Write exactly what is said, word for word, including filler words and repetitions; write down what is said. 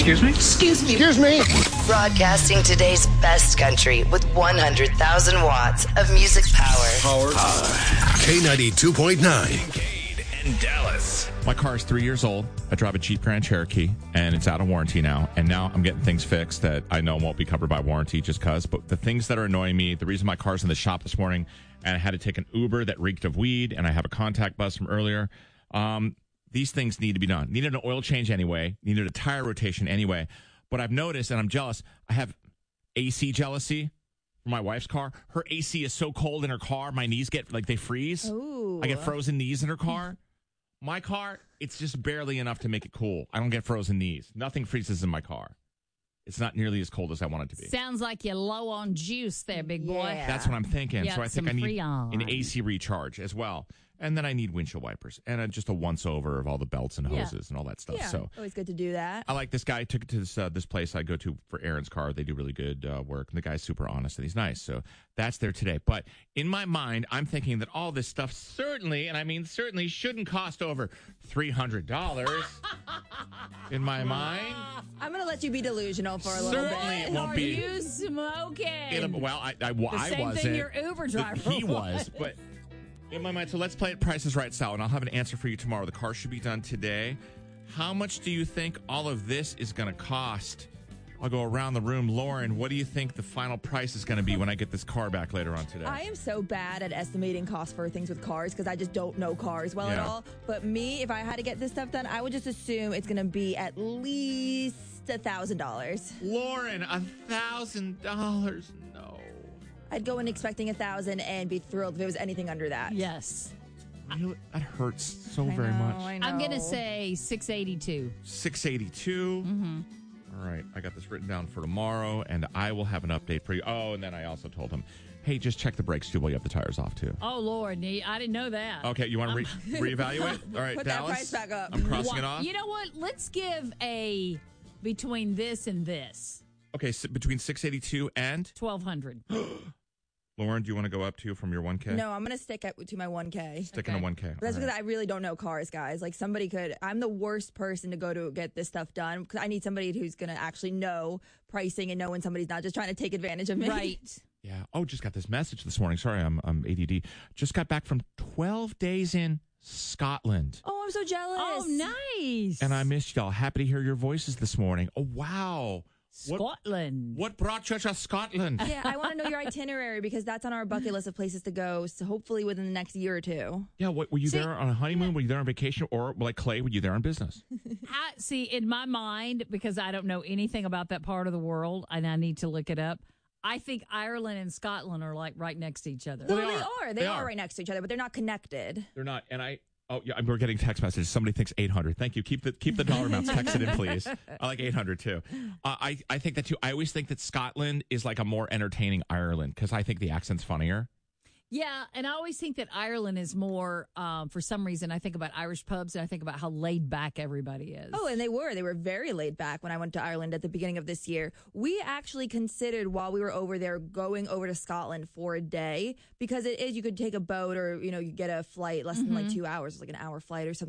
Excuse me? Excuse me. Excuse me. Broadcasting today's best country with one hundred thousand watts of music power. Power. K ninety-two point nine. In Dallas. My car is three years old. I drive a Jeep Grand Cherokee, and it's out of warranty now. And now I'm getting things fixed that I know won't be covered by warranty just because. But the things that are annoying me, the reason my car's in the shop this morning, and I had to take an Uber that reeked of weed, and I have a contact bus from earlier. Um, these things need to be done. Needed an oil change anyway. Needed a tire rotation anyway. But I've noticed, and I'm jealous, I have A C jealousy for my wife's car. Her A C is so cold in her car, my knees get, like, they freeze. Ooh. I get frozen knees in her car. My car, it's just barely enough to make it cool. I don't get frozen knees. Nothing freezes in my car. It's not nearly as cold as I want it to be. Sounds like you're low on juice there, big boy. Yeah. That's what I'm thinking. You So I got think I some need Freon. an A C recharge as well. And then I need windshield wipers and a, just a once over of all the belts and Yeah. hoses and all that stuff. Yeah. So Always good to do that. I like this guy. I took it to this uh, this place I go to for Aaron's car. They do really good uh, work. And the guy's super honest and he's nice. So that's there today. But in my mind, I'm thinking that all this stuff certainly, and I mean certainly, shouldn't cost over three hundred dollars. In my mind, I'm going to let you be delusional for a little certainly bit. it won't Are be. you smoking? It'll- well, I, I, well, the I same wasn't. thing your Uber driver He was, was. but in my mind. So let's play it Price is Right style, and I'll have an answer for you tomorrow. The car should be done today. How much do you think all of this is going to cost? I'll go around the room. Lauren, what do you think the final price is going to be when I get this car back later on today? I am so bad at estimating costs for things with cars because I just don't know cars well at Yeah. all. But me, if I had to get this stuff done, I would just assume it's going to be at least a thousand dollars. Lauren, a thousand dollars? No. I'd go in expecting a thousand and be thrilled if it was anything under that. Yes. Really? That hurts so I very know, much. I know. I'm going to say six eighty-two. six eighty-two. Mm-hmm. All right, I got this written down for tomorrow, and I will have an update for you. Oh, and then I also told him, hey, just check the brakes, too, while you have the tires off, too. Oh, Lord. I didn't know that. Okay, you want to re- reevaluate? All right, Put that Dallas. price back up. I'm crossing Wha- it off. You know what? Let's give a between this and this. Okay, so between six eighty-two and twelve hundred. Lauren, do you want to go up to from your one K? No, I'm going to stick at, to my one K. Sticking Okay. to one K. But that's All because right. I really don't know cars, guys. Like somebody could, I'm the worst person to go to get this stuff done because I need somebody who's going to actually know pricing and know when somebody's not just trying to take advantage of me. Right. Yeah. Oh, just got this message this morning. Sorry, I'm I'm A D D. Just got back from twelve days in Scotland. Oh, I'm so jealous. Oh, nice. And I missed y'all. Happy to hear your voices this morning. Oh, wow. What, Scotland. what brought you to Scotland? Yeah, I want to know your itinerary because that's on our bucket list of places to go. So hopefully within the next year or two. Yeah, what, were you See, there on a honeymoon? Were you there on vacation? Or, like Clay, were you there on business? I, see, in my mind, because I don't know anything about that part of the world, and I need to look it up, I think Ireland and Scotland are like right next to each other. No, they they are. are. They, They are. are. right next to each other, but they're not connected. They're not. And I, oh, yeah, we're getting text messages. Somebody thinks eight hundred. Thank you. Keep the keep the dollar amounts texted in, please. I like eight hundred, too. Uh, I, I think that, too. I always think that Scotland is like a more entertaining Ireland because I think the accent's funnier. Yeah, and I always think that Ireland is more, um, for some reason, I think about Irish pubs and I think about how laid back everybody is. Oh, and they were. They were very laid back when I went to Ireland at the beginning of this year. We actually considered while we were over there going over to Scotland for a day because it is, you could take a boat or, you know, you get a flight less than like two hours, like an hour flight or something